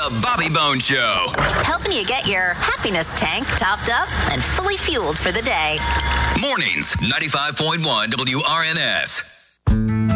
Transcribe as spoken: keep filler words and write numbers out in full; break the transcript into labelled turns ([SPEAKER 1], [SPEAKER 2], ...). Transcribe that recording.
[SPEAKER 1] The Bobby Bones Show.
[SPEAKER 2] Helping you get your happiness tank topped up and fully fueled for the day.
[SPEAKER 1] Mornings, ninety-five point one W R N S.